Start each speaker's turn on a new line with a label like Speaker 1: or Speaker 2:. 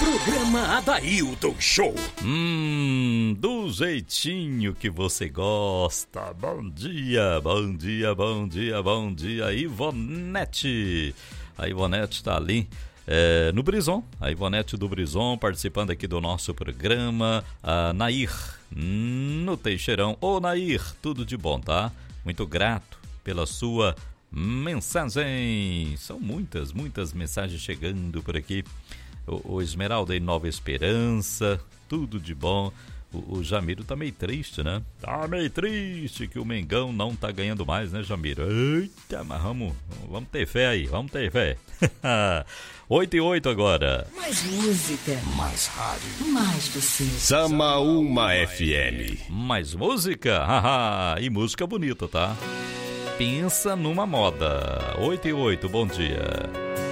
Speaker 1: Programa Adailton Show.
Speaker 2: Do jeitinho que você gosta. Bom dia, bom dia, bom dia, bom dia, Ivonete. A Ivonete está ali no Brison. A Ivonete do Brison participando aqui do nosso programa. A Nair no Teixeirão. Ô Nair, tudo de bom, tá? Muito grato pela sua mensagem. São muitas mensagens chegando por aqui. O Esmeralda em Nova Esperança, tudo de bom. O Jamiro tá meio triste, né? Tá meio triste que o Mengão não tá ganhando mais, né, Jamiro? Eita, mas vamos ter fé aí, vamos ter fé. 8h08 agora.
Speaker 1: Mais música,
Speaker 3: mais rádio,
Speaker 1: mais você.
Speaker 3: Samaúma FM.
Speaker 2: Mais música? E música bonita, tá? Pensa numa moda. 8h08, bom dia.